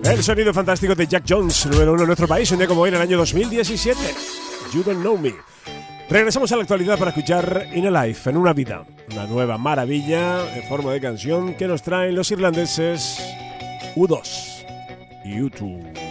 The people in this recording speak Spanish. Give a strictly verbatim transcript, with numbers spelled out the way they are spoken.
El sonido fantástico de Jack Jones, número uno en nuestro país, un día como hoy en el año dos mil diecisiete. You Don't Know Me. Regresamos a la actualidad para escuchar In a Life, en una vida, una nueva maravilla en forma de canción que nos traen los irlandeses U dos y U dos.